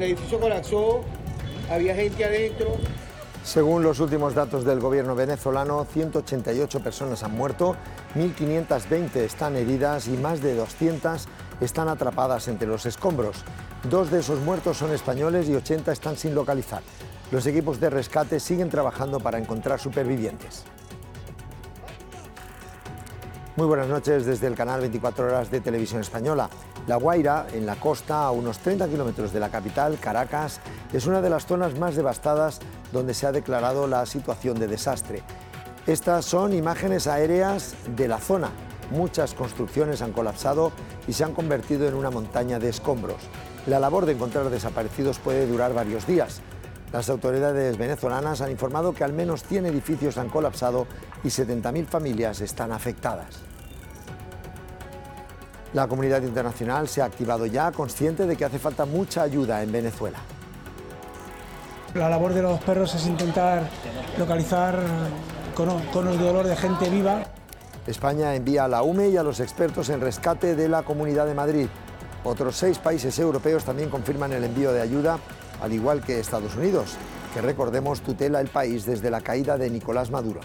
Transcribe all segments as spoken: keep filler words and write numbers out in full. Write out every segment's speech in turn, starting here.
el edificio colapsó, había gente adentro. Según los últimos datos del gobierno venezolano, ciento ochenta y ocho personas han muerto, mil quinientas veinte están heridas y más de doscientas están atrapadas entre los escombros. Dos de esos muertos son españoles y ochenta están sin localizar. Los equipos de rescate siguen trabajando para encontrar supervivientes. Muy buenas noches desde el canal veinticuatro horas de Televisión Española. La Guaira, en la costa, a unos treinta kilómetros de la capital, Caracas, es una de las zonas más devastadas donde se ha declarado la situación de desastre. Estas son imágenes aéreas de la zona. Muchas construcciones han colapsado y se han convertido en una montaña de escombros. La labor de encontrar desaparecidos puede durar varios días. Las autoridades venezolanas han informado que al menos cien edificios han colapsado y setenta mil familias están afectadas. La comunidad internacional se ha activado ya, consciente de que hace falta mucha ayuda en Venezuela. La labor de los perros es intentar localizar conos de dolor de gente viva. España envía a la U M E y a los expertos en rescate de la Comunidad de Madrid. Otros seis países europeos también confirman el envío de ayuda, al igual que Estados Unidos, que recordemos tutela el país desde la caída de Nicolás Maduro.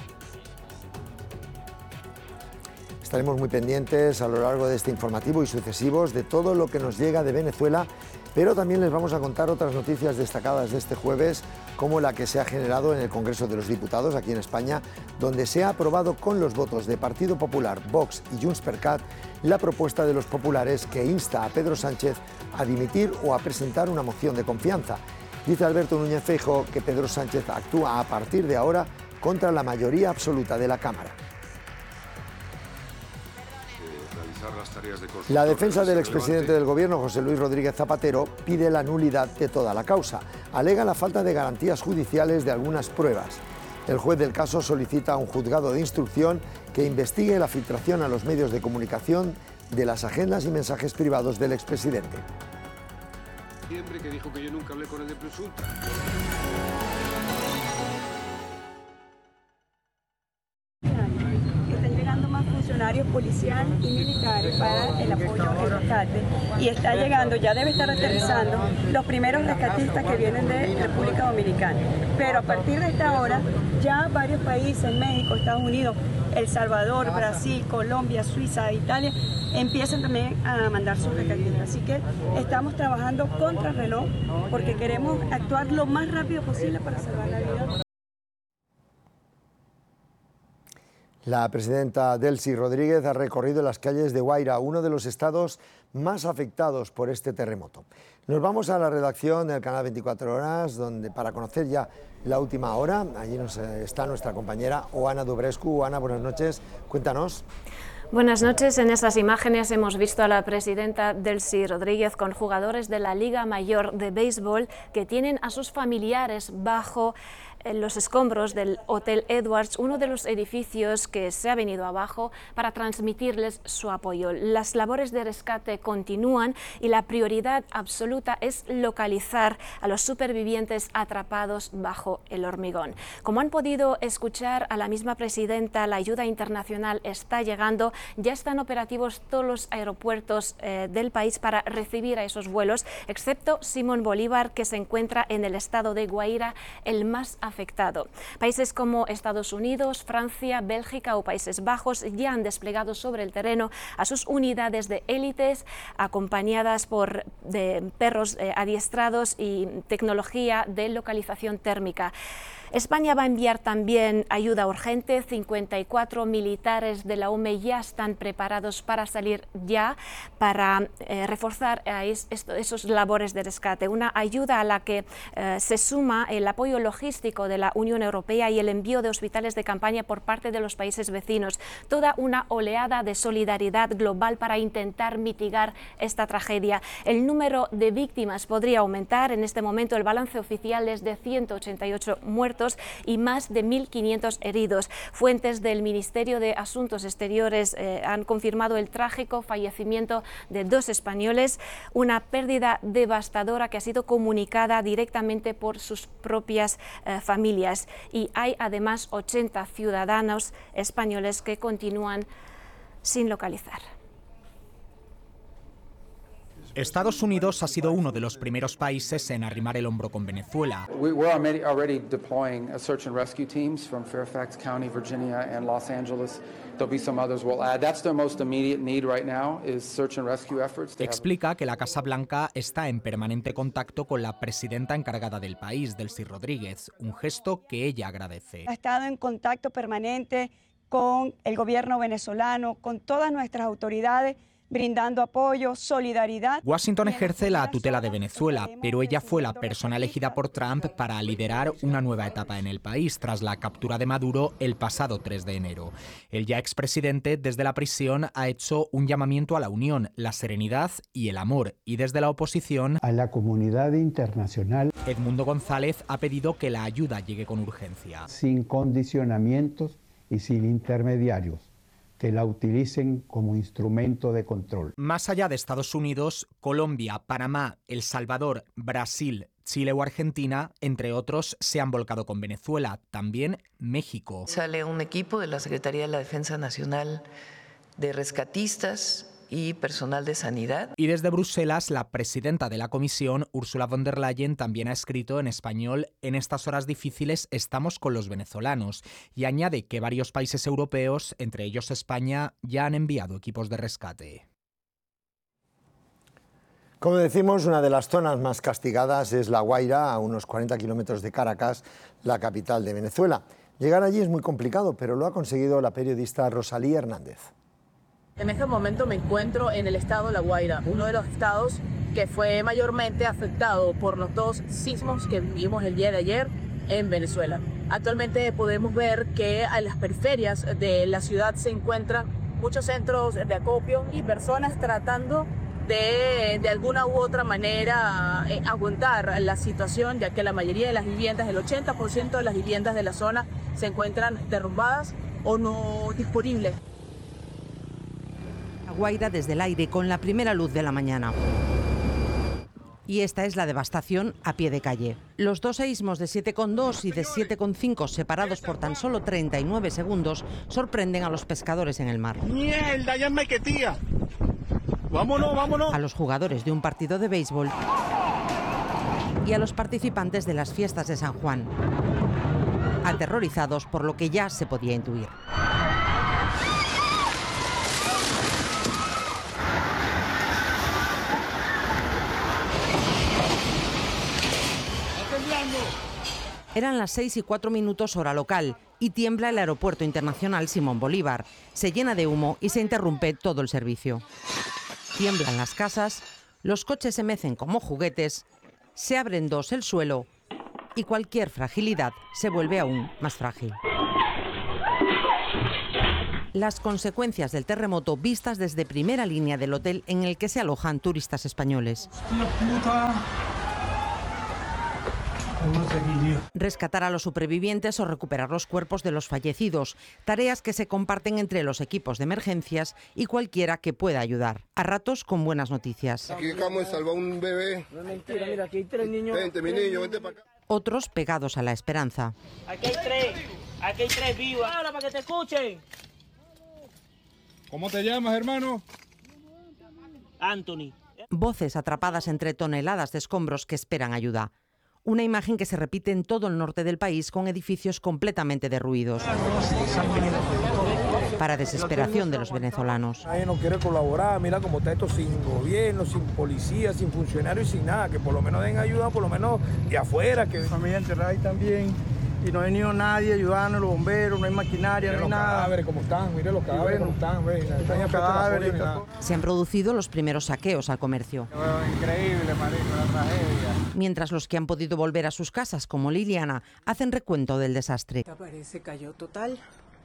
Estaremos muy pendientes a lo largo de este informativo y sucesivos de todo lo que nos llega de Venezuela, pero también les vamos a contar otras noticias destacadas de este jueves, como la que se ha generado en el Congreso de los Diputados aquí en España, donde se ha aprobado con los votos de Partido Popular, Vox y Junts per Cat la propuesta de los populares que insta a Pedro Sánchez a dimitir o a presentar una moción de confianza. Dice Alberto Núñez Feijóo que Pedro Sánchez actúa a partir de ahora contra la mayoría absoluta de la Cámara. La defensa del expresidente del Gobierno, José Luis Rodríguez Zapatero, pide la nulidad de toda la causa. Alega la falta de garantías judiciales de algunas pruebas. El juez del caso solicita a un juzgado de instrucción que investigue la filtración a los medios de comunicación de las agendas y mensajes privados del expresidente. Siempre que dijo que yo nunca hablé con el de Plus Ultra. Están llegando más funcionarios policiales y militares para el apoyo al rescate y está llegando, ya debe estar aterrizando los primeros rescatistas que vienen de República Dominicana. Pero a partir de esta hora ya varios países, México, Estados Unidos, El Salvador, Brasil, Colombia, Suiza, Italia, empiezan también a mandar sus rescatistas. Así que estamos trabajando contra reloj porque queremos actuar lo más rápido posible para salvar la vida. La presidenta Delcy Rodríguez ha recorrido las calles de Guaira, uno de los estados más afectados por este terremoto. Nos vamos a la redacción del canal veinticuatro horas, donde para conocer ya la última hora, allí nos está nuestra compañera Oana Dubrescu. Oana, buenas noches, cuéntanos. Buenas noches. En estas imágenes hemos visto a la presidenta Delcy Rodríguez con jugadores de la Liga Mayor de Béisbol que tienen a sus familiares bajo en los escombros del Hotel Edwards, uno de los edificios que se ha venido abajo, para transmitirles su apoyo. Las labores de rescate continúan y la prioridad absoluta es localizar a los supervivientes atrapados bajo el hormigón. Como han podido escuchar a la misma presidenta, la ayuda internacional está llegando, ya están operativos todos los aeropuertos eh, del país para recibir a esos vuelos, excepto Simón Bolívar, que se encuentra en el estado de Guaira, el más afectado. Países como Estados Unidos, Francia, Bélgica o Países Bajos ya han desplegado sobre el terreno a sus unidades de élites, acompañadas por de perros eh, adiestrados y tecnología de localización térmica. España va a enviar también ayuda urgente. cincuenta y cuatro militares de la U M E ya están preparados para salir ya, para eh, reforzar eh, esto, esos labores de rescate. Una ayuda a la que eh, se suma el apoyo logístico de la Unión Europea y el envío de hospitales de campaña por parte de los países vecinos. Toda una oleada de solidaridad global para intentar mitigar esta tragedia. El número de víctimas podría aumentar. En este momento el balance oficial es de ciento ochenta y ocho muertos y más de mil quinientos heridos. Fuentes del Ministerio de Asuntos Exteriores eh, han confirmado el trágico fallecimiento de dos españoles, una pérdida devastadora que ha sido comunicada directamente por sus propias eh, familias. Y hay además ochenta ciudadanos españoles que continúan sin localizar. Estados Unidos ha sido uno de los primeros países en arrimar el hombro con Venezuela. We're already deploying search and rescue teams from Fairfax County, Virginia, and Los Angeles. There'll be some others we'll add. That's their most immediate need right now is search and rescue efforts. Explica que la Casa Blanca está en permanente contacto con la presidenta encargada del país, Delcy Rodríguez, un gesto que ella agradece. Ha estado en contacto permanente con el gobierno venezolano, con todas nuestras autoridades, brindando apoyo, solidaridad. Washington ejerce la tutela de Venezuela, pero ella fue la persona elegida por Trump para liderar una nueva etapa en el país tras la captura de Maduro el pasado tres de enero. El ya expresidente desde la prisión ha hecho un llamamiento a la unión, la serenidad y el amor, y desde la oposición a la comunidad internacional. Edmundo González ha pedido que la ayuda llegue con urgencia. Sin condicionamientos y sin intermediarios, que la utilicen como instrumento de control. Más allá de Estados Unidos, Colombia, Panamá, El Salvador, Brasil, Chile o Argentina, entre otros, se han volcado con Venezuela. También México. Sale un equipo de la Secretaría de la Defensa Nacional de rescatistas y personal de sanidad. Y desde Bruselas, la presidenta de la Comisión, Ursula von der Leyen, también ha escrito en español: en estas horas difíciles estamos con los venezolanos, y añade que varios países europeos, entre ellos España, ya han enviado equipos de rescate. Como decimos, una de las zonas más castigadas es La Guaira, a unos cuarenta kilómetros de Caracas, la capital de Venezuela. Llegar allí es muy complicado, pero lo ha conseguido la periodista Rosalía Hernández. En este momento me encuentro en el estado La Guaira, uno de los estados que fue mayormente afectado por los dos sismos que vivimos el día de ayer en Venezuela. Actualmente podemos ver que a las periferias de la ciudad se encuentran muchos centros de acopio y personas tratando de, de alguna u otra manera eh, aguantar la situación, ya que la mayoría de las viviendas, el ochenta por ciento de las viviendas de la zona se encuentran derrumbadas o no disponibles. Guaira desde el aire con la primera luz de la mañana. Y esta es la devastación a pie de calle. Los dos seísmos de siete coma dos y de siete coma cinco, separados por tan solo treinta y nueve segundos, sorprenden a los pescadores en el mar. ¡Mierda, ya me quetía! ¡Vámonos, vámonos! A los jugadores de un partido de béisbol y a los participantes de las fiestas de San Juan, aterrorizados por lo que ya se podía intuir. Eran las seis y cuatro minutos hora local y tiembla el aeropuerto internacional Simón Bolívar. Se llena de humo y se interrumpe todo el servicio. Tiemblan las casas, los coches se mecen como juguetes, se abren dos el suelo y cualquier fragilidad se vuelve aún más frágil. Las consecuencias del terremoto vistas desde primera línea del hotel en el que se alojan turistas españoles. Rescatar a los supervivientes o recuperar los cuerpos de los fallecidos, tareas que se comparten entre los equipos de emergencias y cualquiera que pueda ayudar, a ratos con buenas noticias. Aquí acabamos de salvar un bebé. No es mentira, mira, aquí hay tres niños. Vente, mi niño, vente para acá. Otros pegados a la esperanza. Aquí hay tres, aquí hay tres vivos. Ahora para que te escuchen. ¿Cómo te llamas, hermano? Anthony. Voces atrapadas entre toneladas de escombros que esperan ayuda. Una imagen que se repite en todo el norte del país con edificios completamente derruidos. Para desesperación de los venezolanos. Nadie no quiere colaborar, mira cómo está esto sin gobierno, sin policía, sin funcionarios y sin nada, que por lo menos den ayuda, por lo menos de afuera. Que... familia enterrada ahí también y no ha venido nadie ayudando, los bomberos, no hay maquinaria, mira no hay los nada. Cadáveres como están, mire los cadáveres como están, ve, los cadáveres. Se han producido los primeros saqueos al comercio. Increíble, marico, la tragedia. Mientras los que han podido volver a sus casas, como Liliana, hacen recuento del desastre. La pared se cayó total.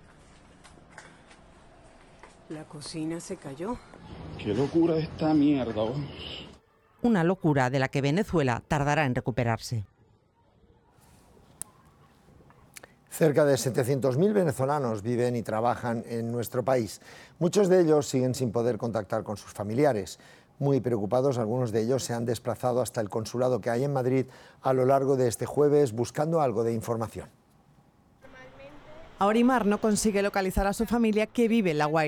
La cocina se cayó. ¡Qué locura esta mierda! Oh. Una locura de la que Venezuela tardará en recuperarse. Cerca de setecientos mil venezolanos viven y trabajan en nuestro país. Muchos de ellos siguen sin poder contactar con sus familiares. Muy preocupados, algunos de ellos se han desplazado hasta el consulado que hay en Madrid a lo largo de este jueves buscando algo de información. Aurimar no consigue localizar a su familia que vive en La Guaira.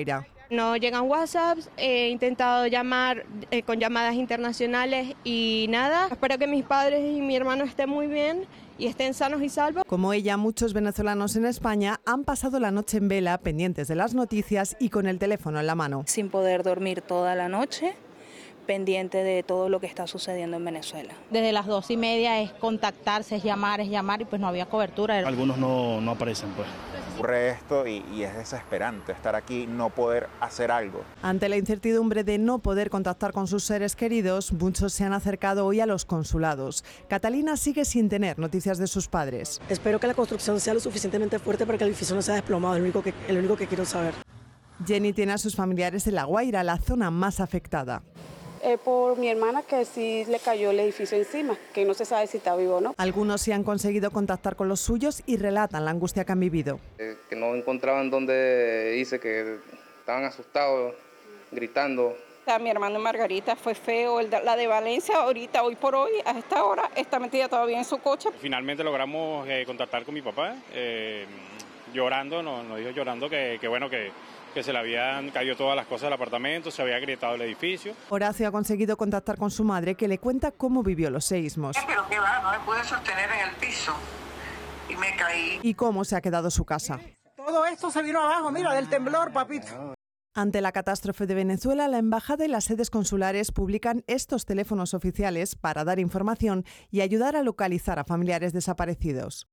No llegan WhatsApps, he intentado llamar eh, con llamadas internacionales y nada. Espero que mis padres y mi hermano estén muy bien y estén sanos y salvos. Como ella, muchos venezolanos en España han pasado la noche en vela, pendientes de las noticias y con el teléfono en la mano. Sin poder dormir toda la noche, pendiente de todo lo que está sucediendo en Venezuela. Desde las dos y media es contactarse, es llamar, es llamar y pues no había cobertura. Algunos no, no aparecen pues. Ocurre esto y, y es desesperante estar aquí, no poder hacer algo. Ante la incertidumbre de no poder contactar con sus seres queridos, muchos se han acercado hoy a los consulados. Catalina sigue sin tener noticias de sus padres. Espero que la construcción sea lo suficientemente fuerte para que el edificio no sea desplomado, es lo único que, lo único que quiero saber. Jenny tiene a sus familiares en La Guaira, la zona más afectada. Eh, por mi hermana, que sí le cayó el edificio encima, que no se sabe si está vivo o no. Algunos sí han conseguido contactar con los suyos y relatan la angustia que han vivido. Eh, que no encontraban dónde irse, que estaban asustados, gritando. A mi hermano Margarita fue feo, el de, la de Valencia ahorita, hoy por hoy, a esta hora, está metida todavía en su coche. Finalmente logramos eh, contactar con mi papá, eh, llorando, nos, nos dijo llorando que, que bueno, que... que se le habían caído todas las cosas del apartamento, se había agrietado el edificio. Horacio ha conseguido contactar con su madre, que le cuenta cómo vivió los seísmos. Pero qué va, no me pude sostener en el piso y me caí. Y cómo se ha quedado su casa. Todo esto se vino abajo, mira, del temblor, papito. Ante la catástrofe de Venezuela, la embajada y las sedes consulares publican estos teléfonos oficiales para dar información y ayudar a localizar a familiares desaparecidos.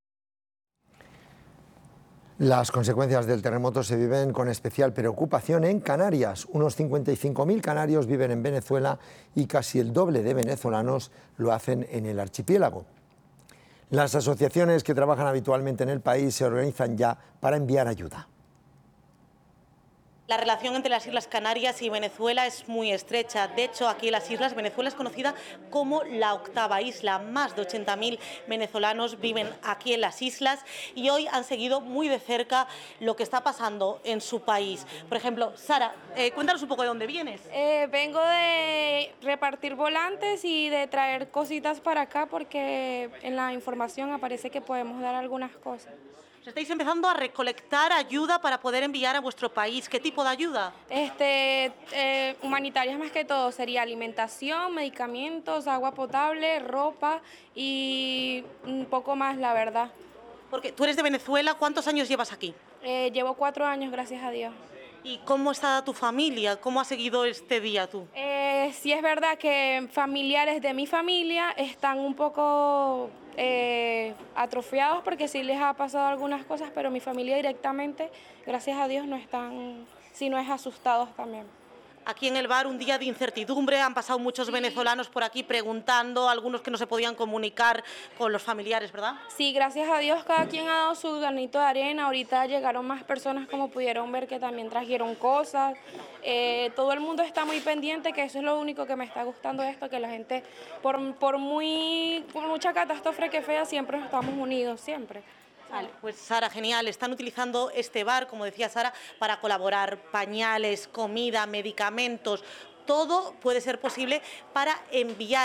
Las consecuencias del terremoto se viven con especial preocupación en Canarias. Unos cincuenta y cinco mil canarios viven en Venezuela y casi el doble de venezolanos lo hacen en el archipiélago. Las asociaciones que trabajan habitualmente en el país se organizan ya para enviar ayuda. La relación entre las Islas Canarias y Venezuela es muy estrecha. De hecho, aquí en las islas, Venezuela es conocida como la octava isla. Más de ochenta mil venezolanos viven aquí en las islas y hoy han seguido muy de cerca lo que está pasando en su país. Por ejemplo, Sara, eh, cuéntanos un poco de dónde vienes. Eh, vengo de repartir volantes y de traer cositas para acá porque en la información aparece que podemos dar algunas cosas. Estáis empezando a recolectar ayuda para poder enviar a vuestro país. ¿Qué tipo de ayuda? Este, eh, humanitarias más que todo. Sería alimentación, medicamentos, agua potable, ropa y un poco más, la verdad. Porque tú eres de Venezuela, ¿cuántos años llevas aquí? Eh, llevo cuatro años, gracias a Dios. ¿Y cómo está tu familia? ¿Cómo ha seguido este día tú? Eh, sí es verdad que familiares de mi familia están un poco eh, atrofiados porque sí les ha pasado algunas cosas, pero mi familia directamente, gracias a Dios, no están, sino es asustados también. Aquí en el bar, un día de incertidumbre, han pasado muchos venezolanos por aquí preguntando, algunos que no se podían comunicar con los familiares, ¿verdad? Sí, gracias a Dios cada quien ha dado su granito de arena. Ahorita llegaron más personas, como pudieron ver, que también trajeron cosas. Eh, todo el mundo está muy pendiente, que eso es lo único que me está gustando de esto, que la gente, por, por, muy, por mucha catástrofe que sea, siempre estamos unidos, siempre. Vale, pues Sara, genial. Están utilizando este bar, como decía Sara, para colaborar. Pañales, comida, medicamentos, todo puede ser posible para enviar